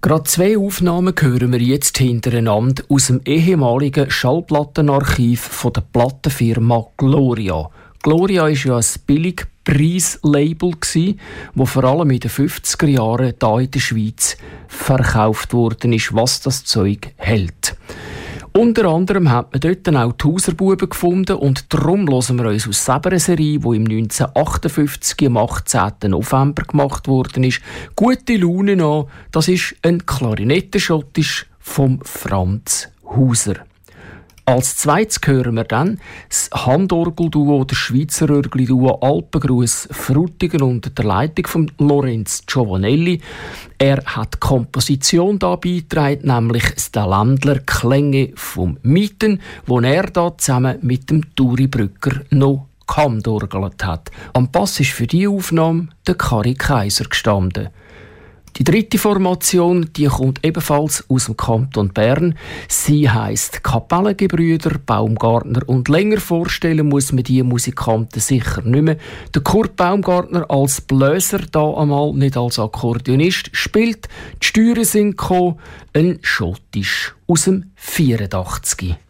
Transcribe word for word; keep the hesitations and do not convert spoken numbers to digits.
Gerade zwei Aufnahmen hören wir jetzt hintereinander aus dem ehemaligen Schallplattenarchiv von der Plattenfirma Gloria. Gloria war ja ein Billigpreislabel, das vor allem in den fünfziger Jahren hier in der Schweiz verkauft worden ist, was das Zeug hält. Unter anderem hat man dort auch die Hauserbuben gefunden und darum hören wir uns aus selber eine Serie, die im neunzehnhundertachtundfünfzig am achtzehnten November gemacht worden ist, «Gute Laune» an. Das ist ein Klarinettenschottisch vom Franz Hauser. Als zweites hören wir dann das Handorgelduo, der Schweizer Örgli-Duo Alpengruß Frutigen unter der Leitung von Lorenz Giovanelli. Er hat die Komposition da beigetragen, nämlich der Ländler Klänge vom Mieten, wo er da zusammen mit dem Turi Brücker noch gehandorgelt hat. Am Bass ist für diese Aufnahme der Kari Kaiser gestanden. Die dritte Formation, die kommt ebenfalls aus dem Kanton Bern. Sie heisst Kapellengebrüder Baumgartner und länger vorstellen muss man diese Musikanten sicher nicht mehr. Der Kurt Baumgartner als Bläser, da einmal nicht als Akkordeonist, spielt. Die Steuern sind gekommen, ein Schottisch aus dem vierundachtzig.